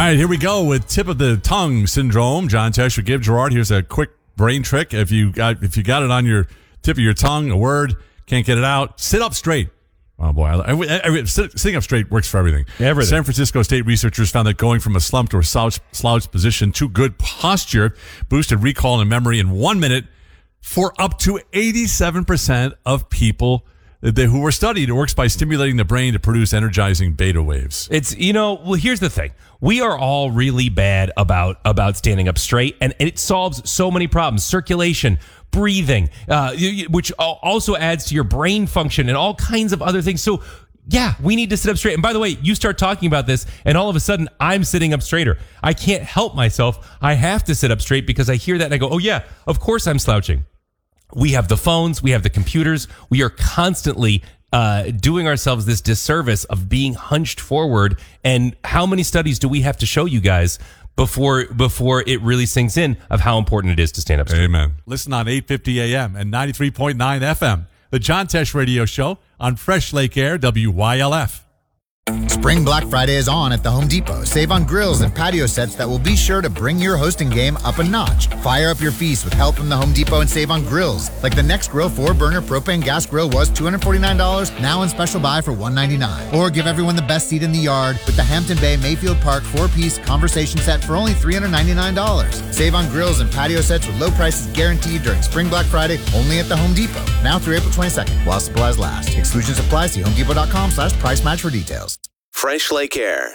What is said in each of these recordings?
right, here we go with tip of the tongue syndrome. John Tesh would give Gerard. Here's a quick brain trick. If you got it on your tip of your tongue, a word, can't get it out, sit up straight. Oh boy, sitting up straight works for everything. San Francisco State researchers found that going from a slumped or slouched position to good posture boosted recall and memory in 1 minute for up to 87% of people who were studied. It works by stimulating the brain to produce energizing beta waves. It's, well, here's the thing. We are all really bad about standing up straight, and it solves so many problems. Circulation, breathing, which also adds to your brain function and all kinds of other things. So, yeah, we need to sit up straight. And by the way, you start talking about this, and all of a sudden, I'm sitting up straighter. I can't help myself. I have to sit up straight because I hear that and I go, oh, yeah, of course I'm slouching. We have the phones. We have the computers. We are constantly doing ourselves this disservice of being hunched forward. And how many studies do we have to show you guys before it really sinks in of how important it is to stand up straight? Amen. Listen on 850 AM and 93.9 FM. The John Tesh Radio Show on Fresh Lake Air, WYLF. Spring Black Friday is on at the Home Depot. Save on grills and patio sets that will be sure to bring your hosting game up a notch. Fire up your feast with help from the Home Depot and save on grills. Like the Next Grill 4-burner propane gas grill was $249, now in special buy for $199. Or give everyone the best seat in the yard with the Hampton Bay Mayfield Park 4-piece conversation set for only $399. Save on grills and patio sets with low prices guaranteed during Spring Black Friday only at the Home Depot. Now through April 22nd, while supplies last. Exclusions apply. See homedepot.com/price match for details. Fresh Lake Air,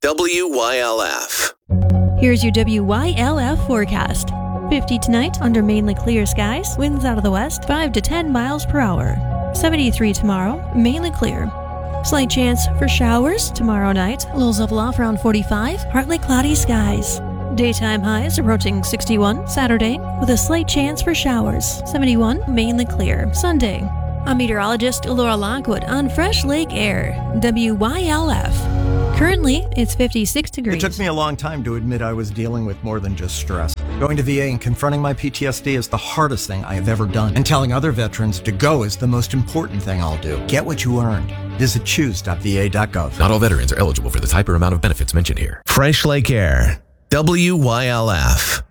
WYLF. Here's your WYLF forecast. 50 tonight under mainly clear skies. Winds out of the west, 5 to 10 miles per hour. 73 tomorrow, mainly clear. Slight chance for showers tomorrow night. Lows level off around 45, partly cloudy skies. Daytime highs approaching 61 Saturday with a slight chance for showers. 71, mainly clear. Sunday. I'm meteorologist Laura Lockwood on Fresh Lake Air, WYLF. Currently, it's 56 degrees. It took me a long time to admit I was dealing with more than just stress. Going to VA and confronting my PTSD is the hardest thing I have ever done. And telling other veterans to go is the most important thing I'll do. Get what you earned. Visit choose.va.gov. Not all veterans are eligible for the type or amount of benefits mentioned here. Fresh Lake Air, WYLF.